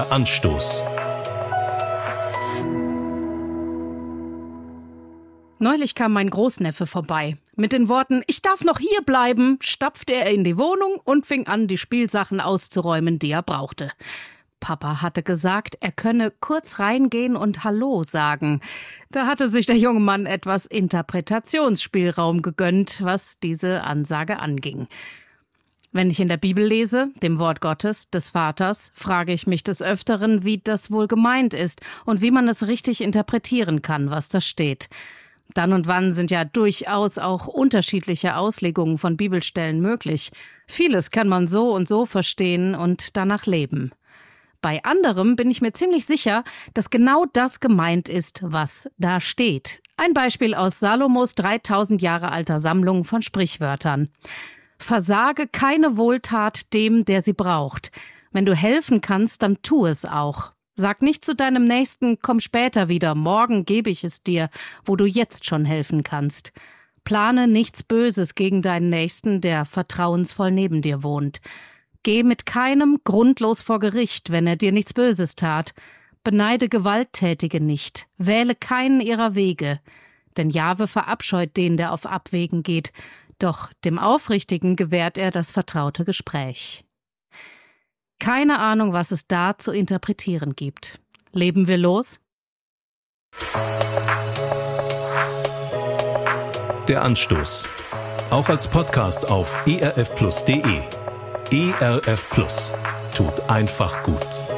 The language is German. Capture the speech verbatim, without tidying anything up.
Anstoß. Neulich kam mein Großneffe vorbei. Mit den Worten, ich darf noch hier bleiben, stapfte er in die Wohnung und fing an, die Spielsachen auszuräumen, die er brauchte. Papa hatte gesagt, er könne kurz reingehen und Hallo sagen. Da hatte sich der junge Mann etwas Interpretationsspielraum gegönnt, was diese Ansage anging. Wenn ich in der Bibel lese, dem Wort Gottes, des Vaters, frage ich mich des Öfteren, wie das wohl gemeint ist und wie man es richtig interpretieren kann, was da steht. Dann und wann sind ja durchaus auch unterschiedliche Auslegungen von Bibelstellen möglich. Vieles kann man so und so verstehen und danach leben. Bei anderem bin ich mir ziemlich sicher, dass genau das gemeint ist, was da steht. Ein Beispiel aus Salomos dreitausend Jahre alter Sammlung von Sprichwörtern. Versage keine Wohltat dem, der sie braucht. Wenn du helfen kannst, dann tu es auch. Sag nicht zu deinem Nächsten, komm später wieder, morgen gebe ich es dir, wo du jetzt schon helfen kannst. Plane nichts Böses gegen deinen Nächsten, der vertrauensvoll neben dir wohnt. Geh mit keinem grundlos vor Gericht, wenn er dir nichts Böses tat. Beneide Gewalttätige nicht, wähle keinen ihrer Wege. Denn Jahwe verabscheut den, der auf Abwegen geht. Doch dem Aufrichtigen gewährt er das vertraute Gespräch. Keine Ahnung, was es da zu interpretieren gibt. Leben wir los? Der Anstoß. Auch als Podcast auf e r f plus punkt d e. E R F Plus. Tut einfach gut.